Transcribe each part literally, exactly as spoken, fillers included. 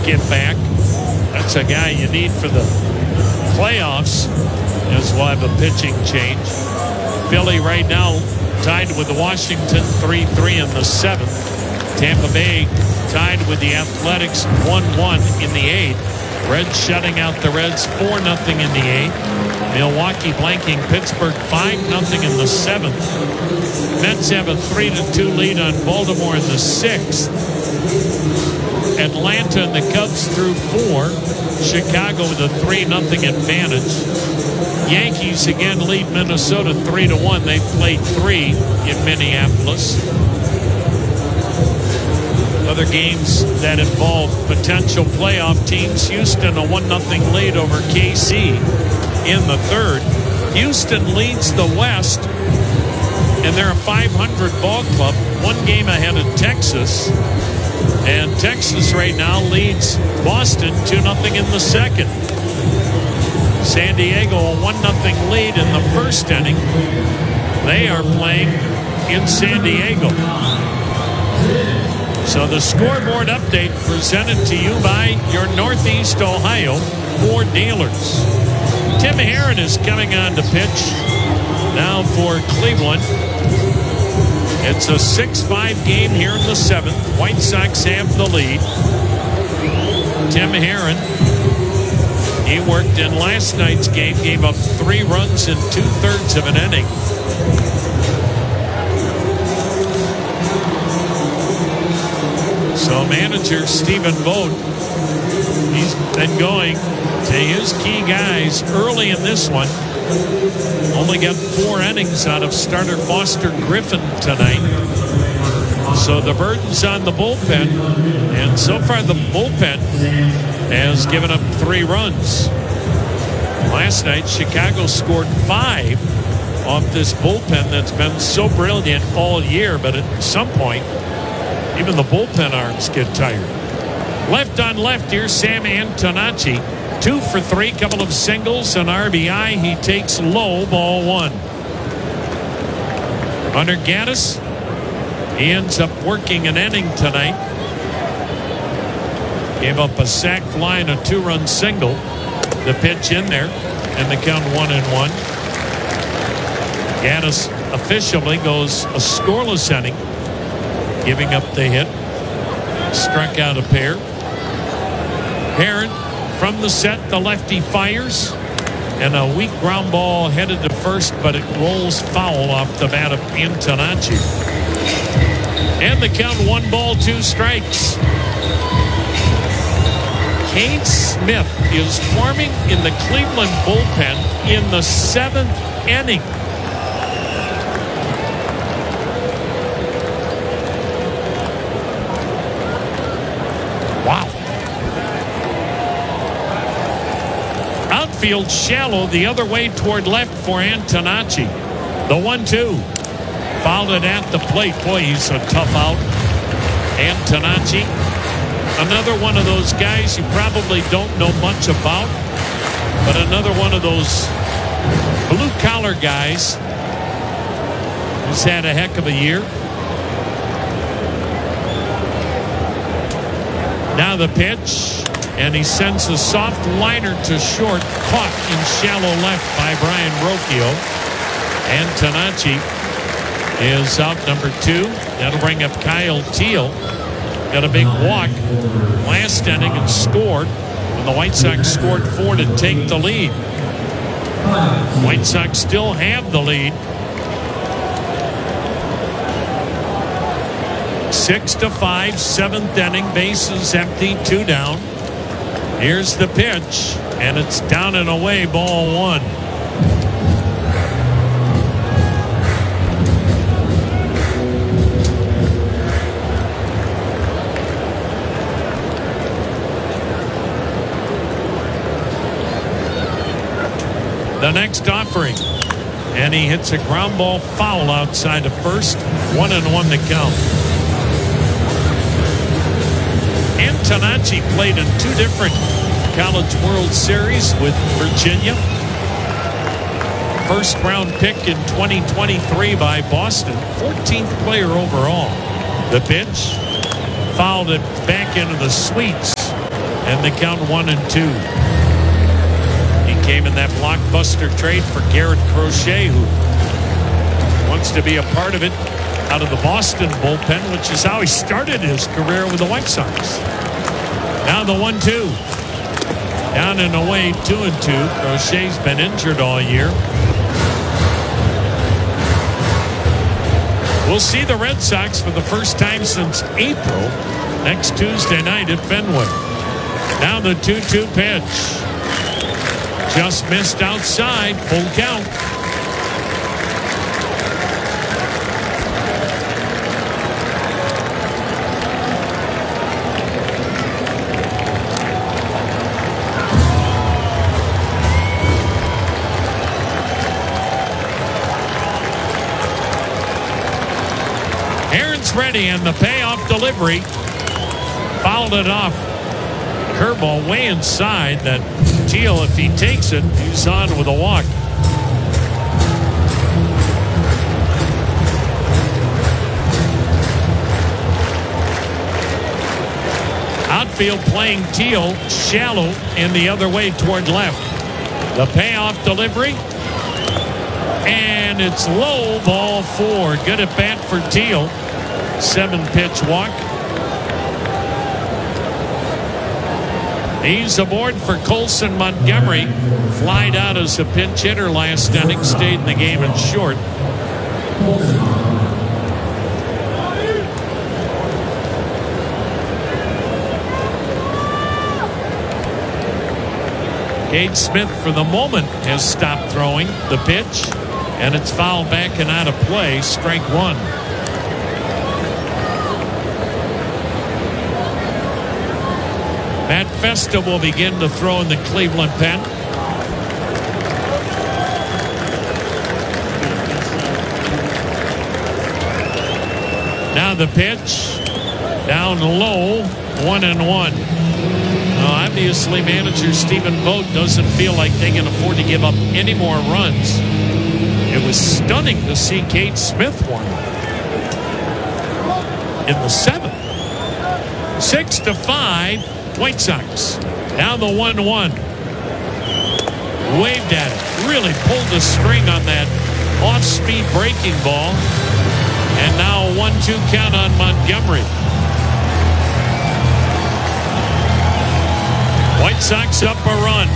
get back. That's a guy you need for the playoffs, as we'll have a pitching change. Philly right now tied with Washington three three in the seventh. Tampa Bay tied with the Athletics one one in the eighth. Reds shutting out the Reds four nothing in the eighth. Milwaukee blanking Pittsburgh five nothing in the seventh. Mets have a three to two lead on Baltimore in the sixth. Atlanta and the Cubs through four. Chicago with a three nothing advantage. Yankees again lead Minnesota three to one. They've played three in Minneapolis. Other games that involve potential playoff teams. Houston a one nothing lead over K C in the third. Houston leads the West, and they're a five hundred ball club, one game ahead of Texas. And Texas right now leads Boston two nothing in the second. San Diego a one nothing lead in the first inning. They are playing in San Diego. So the scoreboard update presented to you by your Northeast Ohio Ford dealers. Tim Herron is coming on to pitch now for Cleveland. It's a six five game here in the seventh. White Sox have the lead. Tim Herron, he worked in last night's game, gave up three runs in two-thirds of an inning. So manager Stephen Vogt, he's been going to his key guys early in this one. Only got four innings out of starter Foster Griffin tonight. So the burden's on the bullpen. And so far the bullpen has given up three runs. Last night Chicago scored five off this bullpen that's been so brilliant all year. But at some point, even the bullpen arms get tired. Left on left here, Sam Antonacci. Two for three, couple of singles, an R B I. He takes low, ball one. Hunter Gaddis, he ends up working an inning tonight. Gave up a sac fly and a two-run single. The pitch in there, and the count one and one. Gaddis officially goes a scoreless inning, giving up the hit. Struck out a pair. Herron from the set, the lefty fires, and a weak ground ball headed to first, but it rolls foul off the bat of Antonacci. And the count, one ball, two strikes. Kane Smith is forming in the Cleveland bullpen in the seventh inning. Wow. Outfield shallow the other way toward left for Antonacci. The one two. Fouled it at the plate. Boy, he's a tough out. Antonacci, another one of those guys you probably don't know much about, but another one of those blue-collar guys who's had a heck of a year. Now the pitch, and he sends a soft liner to short, caught in shallow left by Brian Rocchio. Antonacci is out number two. That'll bring up Kyle Teal. Got a big walk last inning and scored when the White Sox scored four to take the lead. White Sox still have the lead. Six to five, seventh inning, bases empty, two down. Here's the pitch, and it's down and away, ball one. The next offering, and he hits a ground ball foul outside of first. One and one to count. Antonacci played in two different College World Series with Virginia. First round pick in twenty twenty-three by Boston. fourteenth player overall. The pitch fouled it back into the sweets And they count one and two. He came in that blockbuster trade for Garrett Crochet, who wants to be a part of it out of the Boston bullpen, which is how he started his career with the White Sox. Now the one two. Down and away, two and two. Crochet's been injured all year. We'll see the Red Sox for the first time since April next Tuesday night at Fenway. Now the two two pitch. Just missed outside. Full count. Aaron's ready, and the payoff delivery fouled it off. Curveball way inside that Teal, if he takes it, he's on with a walk. Outfield playing Teal shallow and the other way toward left. The payoff delivery. And it's low, ball four. Good at bat for Teal. Seven pitch walk. He's aboard for Colson Montgomery. Flied out as a pinch hitter last inning. Stayed in the game in short. Cade Smith, for the moment, has stopped throwing the pitch. And it's fouled back and out of play. Strike one. Matt Festa will begin to throw in the Cleveland pen. Now the pitch. Down low. One and one. Now, obviously, manager Stephen Vogt doesn't feel like they can afford to give up any more runs. It was stunning to see Cade Smith one in the seventh. Six to five, White Sox. Now the one one. Waved at it. Really pulled the string on that off-speed breaking ball. And now a one two count on Montgomery. White Sox up a run.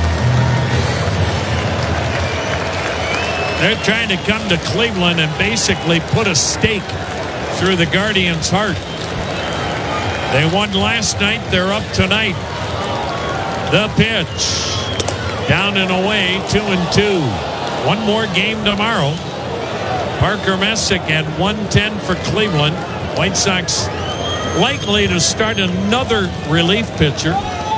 They're trying to come to Cleveland and basically put a stake through the Guardians' heart. They won last night. They're up tonight. The pitch. Down and away, two and two. One more game tomorrow. Parker Messick at one ten for Cleveland. White Sox likely to start another relief pitcher.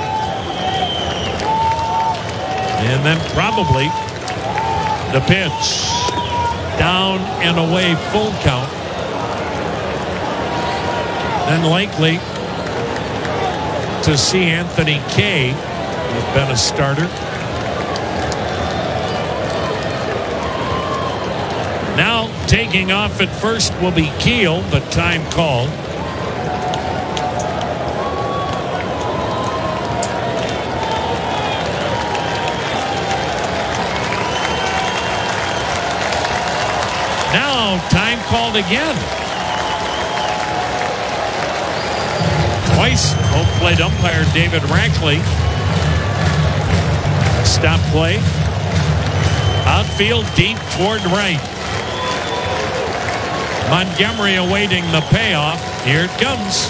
And then probably the pitch. Down and away, full count. Then likely to see Anthony Kay, who's been a starter. Now taking off at first will be Keel, but time called. Now time called again. Twice, home plate umpire David Rackley. Stop play. Outfield deep toward right. Montgomery awaiting the payoff. Here it comes.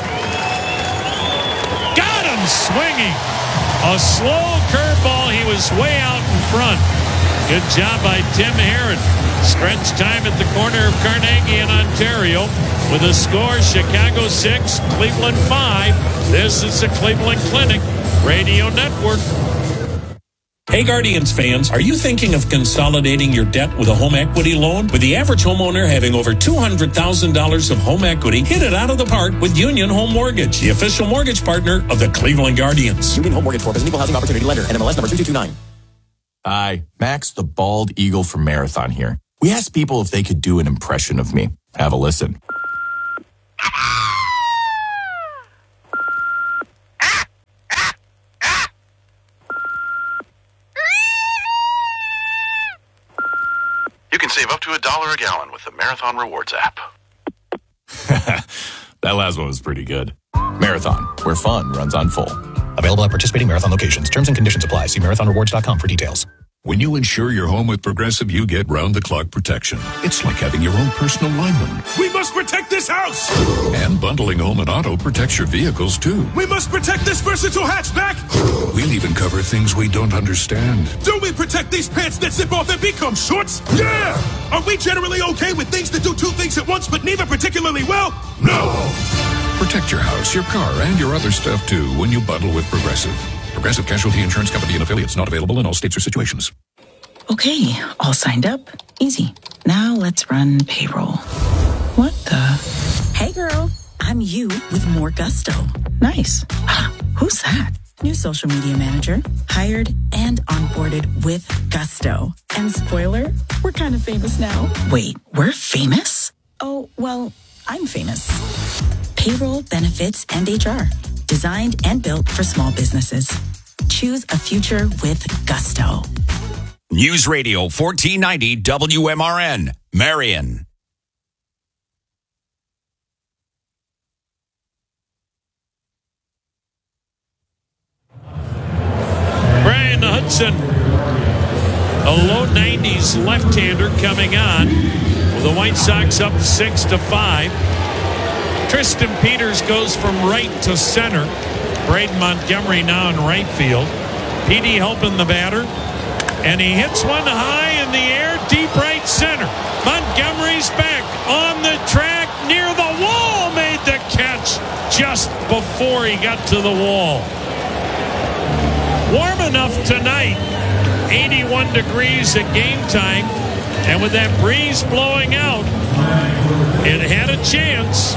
Got him swinging. A slow curveball. He was way out in front. Good job by Tim Herron. Stretch time at the corner of Carnegie in Ontario. With a score, Chicago six, Cleveland five. This is the Cleveland Clinic Radio Network. Hey Guardians fans, are you thinking of consolidating your debt with a home equity loan? With the average homeowner having over two hundred thousand dollars of home equity, hit it out of the park with Union Home Mortgage, the official mortgage partner of the Cleveland Guardians. Union Home Mortgage Corp is an equal housing opportunity lender. N M L S number two two two nine. Hi, Max the Bald Eagle from Marathon here. We asked people if they could do an impression of me. Have a listen. Save up to a dollar a gallon with the Marathon Rewards app. That last one was pretty good. Marathon, where fun runs on full. Available at participating Marathon locations. Terms and conditions apply. See marathon rewards dot com for details. When you insure your home with Progressive, you get round-the-clock protection. It's like having your own personal lineman. We must protect this house! And bundling home and auto protects your vehicles, too. We must protect this versatile hatchback! We'll even cover things we don't understand. Do we protect these pants that zip off and become shorts? Yeah! Are we generally okay with things that do two things at once, but neither particularly well? No! Protect your house, your car, and your other stuff, too, when you bundle with Progressive. Progressive Casualty Insurance Company and affiliates, not available in all states or situations. Okay, all signed up. Easy. Now let's run payroll. What the? Hey girl, I'm you with more gusto. Nice. Who's that? New social media manager, hired and onboarded with gusto. And spoiler, we're kind of famous now. Wait, we're famous? Oh, well, I'm famous. Payroll, benefits, and H R. Designed and built for small businesses. Choose a future with gusto. News Radio fourteen ninety W M R N, Marion. Brian Hudson, a low nineties left-hander coming on, with the White Sox up six to five. Tristan Peters goes from right to center. Braden Montgomery now in right field. P D helping the batter. And he hits one high in the air, deep right center. Montgomery's back on the track near the wall. Made the catch just before he got to the wall. Warm enough tonight. eighty-one degrees at game time. And with that breeze blowing out, it had a chance.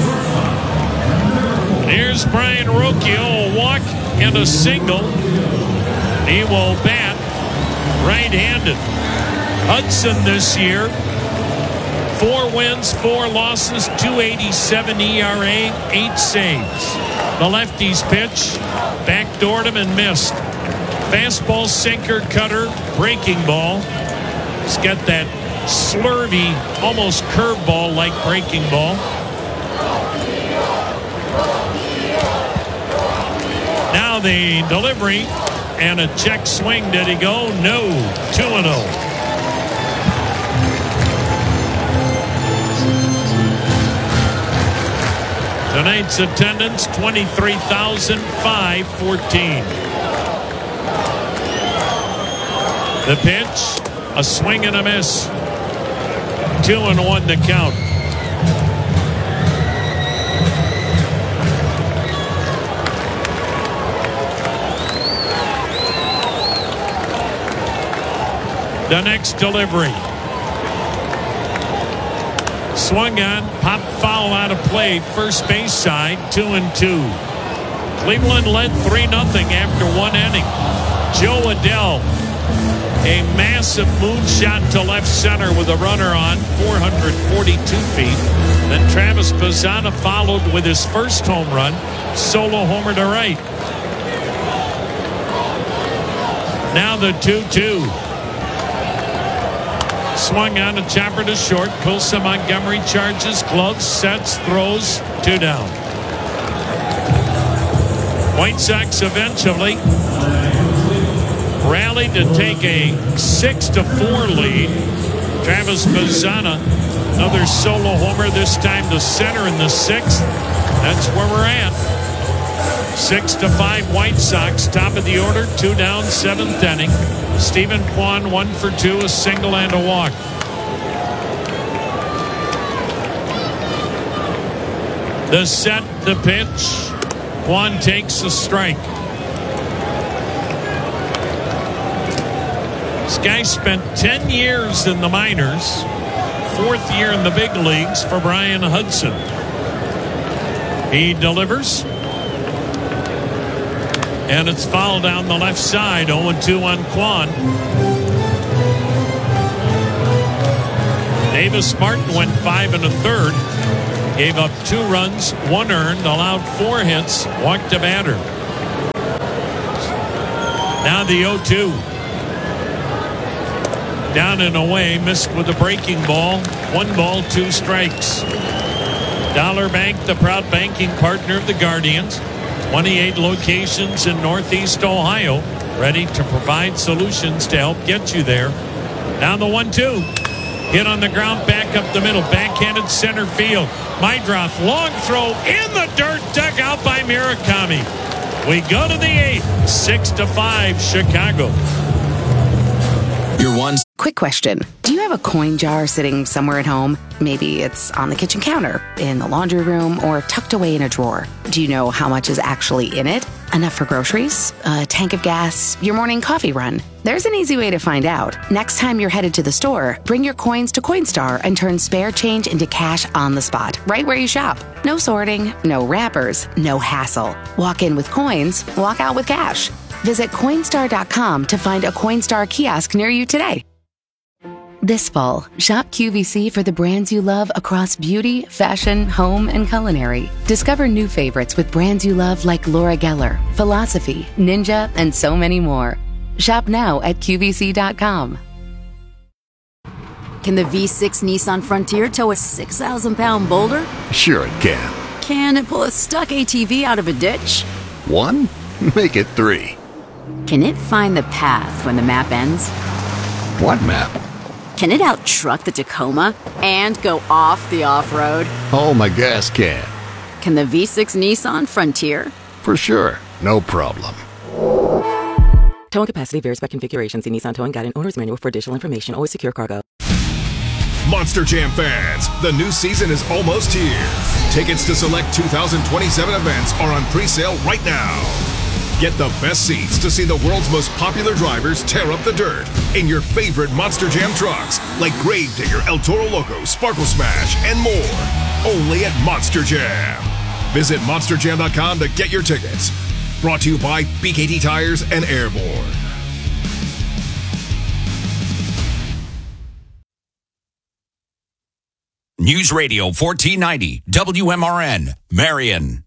Here's Brian Rocchio, a walk and a single. He will bat right-handed. Hudson this year, four wins, four losses, two eighty-seven E R A, eight saves. The lefty's pitch, backdoored him and missed. Fastball, sinker, cutter, breaking ball. He's got that slurvy, almost curveball like breaking ball. Now the delivery and a check swing. Did he go? No. two and oh. Tonight's attendance, twenty-three thousand five hundred fourteen. The pitch, a swing and a miss. Two and one to count. The next delivery. Swung on, popped foul out of play, first base side, two and two. Cleveland led three nothing after one inning. Joe Adell, a massive moonshot to left center with a runner on, four hundred forty-two feet. Then Travis Bazzana followed with his first home run, solo homer to right. Now the two two. Swung on a chopper to short. Colson Montgomery charges, gloves, sets, throws, two down. White Sox eventually rallied to take a six to four lead. Travis Bazzana, another solo homer, this time to center in the sixth. That's where we're at. Six to five White Sox, top of the order, two down, seventh inning. Stephen Kwan, one for two, a single and a walk. The set, the pitch. Kwan takes a strike. This guy spent ten years in the minors, fourth year in the big leagues for Brian Hudson. He delivers. And it's fouled down the left side, oh and two on Kwan. Davis Martin went five and a third. Gave up two runs, one earned, allowed four hits, walked a batter. Now the oh two. down and away, missed with a breaking ball. One ball, two strikes. Dollar Bank, the proud banking partner of the Guardians. twenty-eight locations in Northeast Ohio, ready to provide solutions to help get you there. Down the one two. Hit on the ground, back up the middle, backhanded center field. Mydroth, long throw in the dirt, dug out by Murakami. We go to the eighth, six to five, Chicago. Your one. Quick question. Do you have a coin jar sitting somewhere at home? Maybe it's on the kitchen counter, in the laundry room, or tucked away in a drawer. Do you know how much is actually in it? Enough for groceries, a tank of gas, your morning coffee run? There's an easy way to find out. Next time you're headed to the store, bring your coins to Coinstar and turn spare change into cash on the spot, right where you shop. No sorting, no wrappers, no hassle. Walk in with coins, walk out with cash. Visit Coinstar dot com to find a Coinstar kiosk near you today. This fall, shop Q V C for the brands you love across beauty, fashion, home, and culinary. Discover new favorites with brands you love like Laura Geller, Philosophy, Ninja, and so many more. Shop now at Q V C dot com. Can the V six Nissan Frontier tow a six thousand pound boulder? Sure it can. Can it pull a stuck A T V out of a ditch? One? Make it three. Can it find the path when the map ends? What map? Can it out-truck the Tacoma and go off the off-road? Oh, my gas can. Can the V six Nissan Frontier? For sure. No problem. Towing capacity varies by configuration. See Nissan Towing Guide and Owner's Manual for additional information. Always secure cargo. Monster Jam fans, the new season is almost here. Tickets to select two thousand twenty-seven events are on pre-sale right now. Get the best seats to see the world's most popular drivers tear up the dirt in your favorite Monster Jam trucks like Gravedigger, El Toro Loco, Sparkle Smash, and more. Only at Monster Jam. Visit monster jam dot com to get your tickets. Brought to you by B K T Tires and Airborne. News Radio fourteen ninety, W M R N, Marion.